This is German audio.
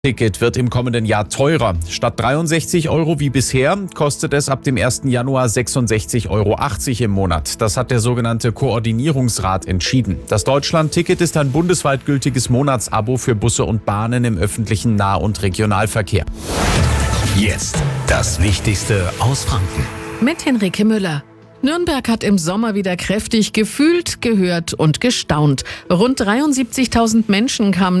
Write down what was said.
Ticket wird im kommenden Jahr teurer. Statt 63 € wie bisher kostet es ab dem 1. Januar 66,80 € im Monat. Das hat der sogenannte Koordinierungsrat entschieden. Das Deutschland-Ticket ist ein bundesweit gültiges Monatsabo für Busse und Bahnen im öffentlichen Nah- und Regionalverkehr. Jetzt das Wichtigste aus Franken. Mit Henrike Müller. Nürnberg hat im Sommer wieder kräftig gefühlt, gehört und gestaunt. Rund 73.000 Menschen kamen